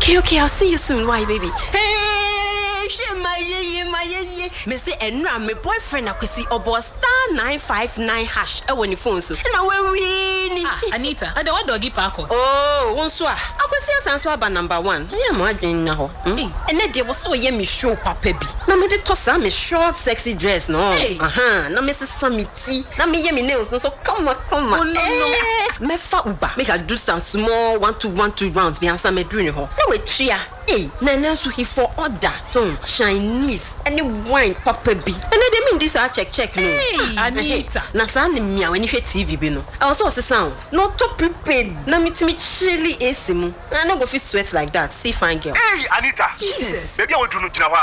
Okay, I'll see you soon. Why, baby? Hey, my me say enra my boyfriend akwesi obo star 959 hash e woni phone so. Na we ni. Anita, I don't want doggy park. Oh, wonso a. Akwesi asanso aba number 1. Ya mo adwen na ho. Ene de wo so ye me show papa bi. Na me de to sa me short sexy dress no. Na me se samiti. Na me ye me nails no so come on. Oh, no. Me fa uba. Make I do some small 1-2 rounds be answer me doing ho. Na we tria. Hey, Nana so he for order. So Chinese any wine papa bi. And they mean this I check no. Hey, Anita. Na sa ni mia when you hear TV bi no. I also was sound. Not to prepared. Na me chilly AC mu. I no go fit sweat like that. See fine girl. Hey, Anita. Jesus. Baby I want to know